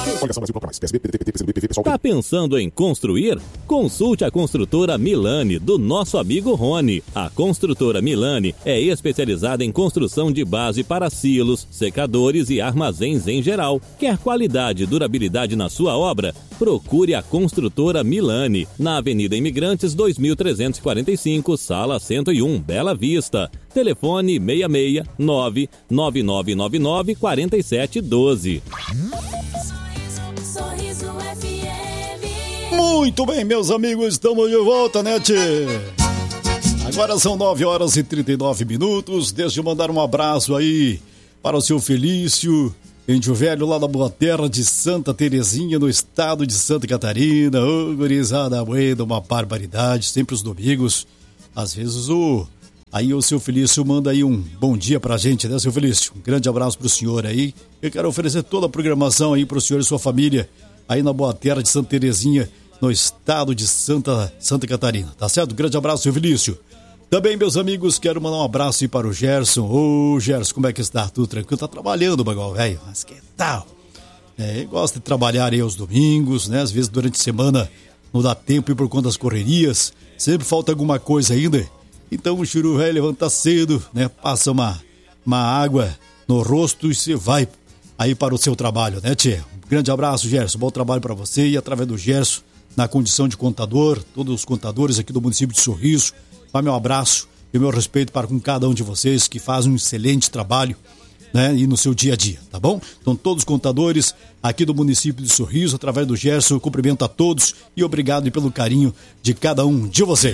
Tá pensando em construir? Consulte a construtora Milani, do nosso amigo Rony. A construtora Milani é especializada em construção de base para silos, secadores e armazéns em geral. Quer qualidade e durabilidade na sua obra? Procure a construtora Milani, na Avenida Imigrantes 2345, Sala 101, Bela Vista. Telefone 66 99999 4712. Sorriso FM. Muito bem, meus amigos, estamos de volta, né, tchê? Agora são 9h39. Deixa eu mandar um abraço aí para o seu Felício, índio velho lá da Boa Terra de Santa Terezinha, no estado de Santa Catarina. Ô, gurizada, uma barbaridade, sempre os domingos. Às vezes o seu Felício manda aí um bom dia pra gente, né, seu Felício? Um grande abraço pro senhor aí. Eu quero oferecer toda a programação aí pro senhor e sua família aí na Boa Terra de Santa Terezinha, no estado de Santa Catarina, tá certo? Grande abraço, seu Felício. Também, meus amigos, quero mandar um abraço aí para o Gerson. Ô, Gerson, como é que está? Tudo tranquilo? Tá trabalhando, bagual velho, mas que tal? Gosta de trabalhar aí aos domingos, né? Às vezes durante a semana não dá tempo e por conta das correrias, sempre falta alguma coisa ainda. Então o churu velho levanta cedo, né? Passa uma água no rosto e você vai aí para o seu trabalho, né, tchê? Um grande abraço, Gerson. Bom trabalho para você e através do Gerson, na condição de contador, todos os contadores aqui do município de Sorriso, vai meu abraço e o meu respeito para com cada um de vocês que fazem um excelente trabalho, né, e no seu dia a dia, tá bom? Então todos os contadores aqui do município de Sorriso, através do Gerson, eu cumprimento a todos e obrigado pelo carinho de cada um de vocês.